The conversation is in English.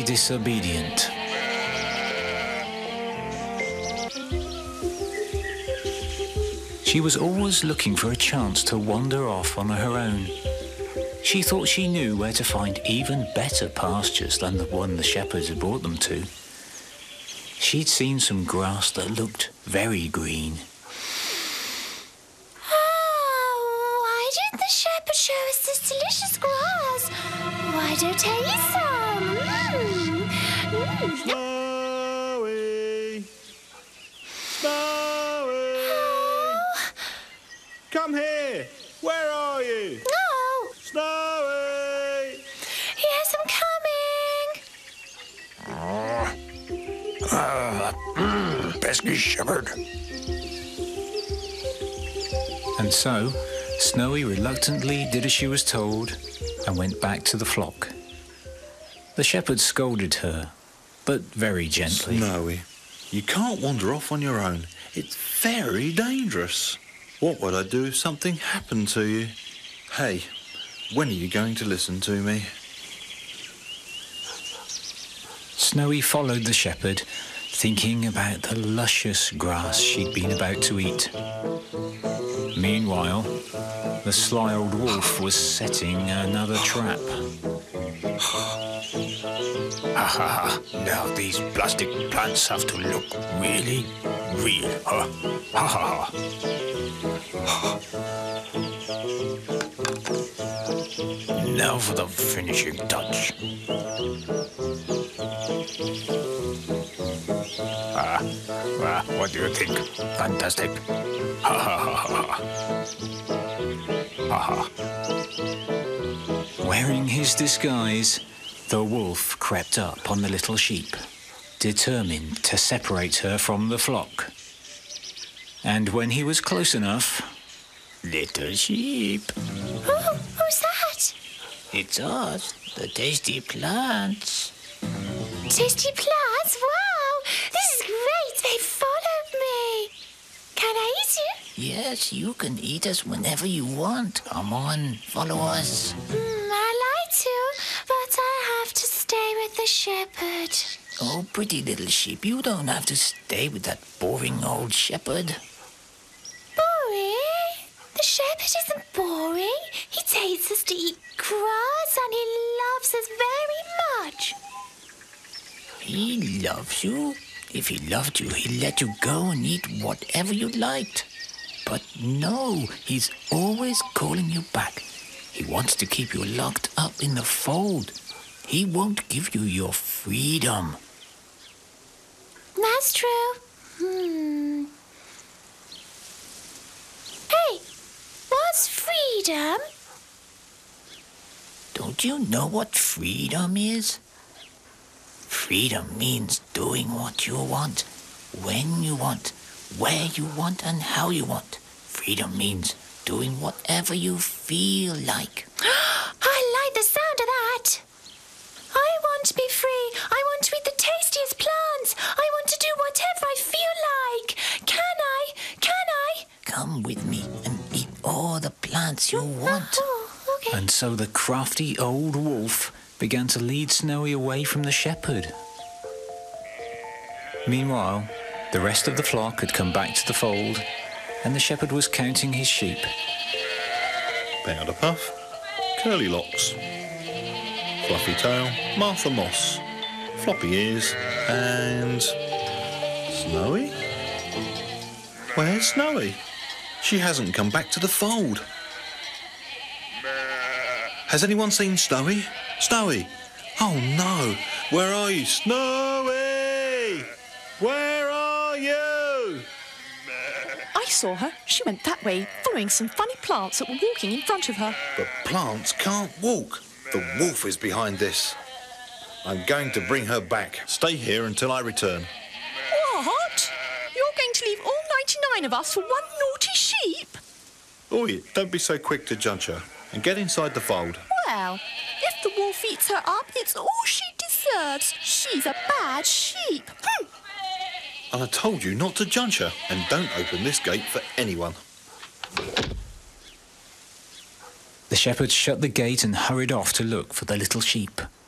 disobedient. She was always looking for a chance to wander off on her own. She thought she knew where to find even better pastures than the one the shepherds had brought them to. She'd seen some grass that looked very green. Oh, why did the shepherd show us this delicious grass? Why don't I eat some? Snowy! Snowy! Oh. Come here! Where are you? No! Snowy! Yes, I'm coming! Pesky shepherd. And so, Snowy reluctantly did as she was told and went back to the flock. The shepherd scolded her, but very gently. Snowy, you can't wander off on your own. It's very dangerous. What would I do if something happened to you? Hey, when are you going to listen to me? Snowy followed the shepherd, thinking about the luscious grass she'd been about to eat. Meanwhile, the sly old wolf was setting another trap. Ha ha ha. Now these plastic plants have to look really real. Ha ha ha. Now for the finishing touch. What do you think? Fantastic. Ha ha ha ha. Ha ha. Wearing his disguise, the wolf crept up on the little sheep, determined to separate her from the flock. And when he was close enough... Little sheep. Oh, who's that? It's us, the tasty plants. Tasty plants? Wow! This is great! They followed me! Can I eat you? Yes, you can eat us whenever you want. Come on, follow us. I like to, but I have to stay with the shepherd. Oh, pretty little sheep, you don't have to stay with that boring old shepherd. Boring? The shepherd isn't boring. He takes us to eat grass and he loves us very much. He loves you. If he loved you, he'd let you go and eat whatever you liked. But no, he's always calling you back. He wants to keep you locked up in the fold. He won't give you your freedom. That's true. Hey, what's freedom? Don't you know what freedom is? Freedom means doing what you want, when you want, where you want and how you want. Freedom means doing whatever you feel like. I like the sound of that. I want to be free. I want to eat the tastiest plants. I want to do whatever I feel like. Can I? Can I? Come with me and eat all the plants you want. Oh, okay. And so the crafty old wolf began to lead Snowy away from the shepherd. Meanwhile, the rest of the flock had come back to the fold, and the shepherd was counting his sheep. Powder Puff, Curly Locks, Fluffy Tail, Martha Moss, Floppy Ears, and... Snowy? Where's Snowy? She hasn't come back to the fold. Has anyone seen Snowy? Snowy! Oh no! Where are you? Snowy! Where are you? I saw her. She went that way, following some funny plants that were walking in front of her. The plants can't walk. The wolf is behind this. I'm going to bring her back. Stay here until I return. What? You're going to leave all 99 of us for one naughty sheep? Oi, don't be so quick to judge her. And get inside the fold. Well, if the wolf eats her up, it's all she deserves. She's a bad sheep. And I told you not to judge her. And don't open this gate for anyone. The shepherd shut the gate and hurried off to look for the little sheep.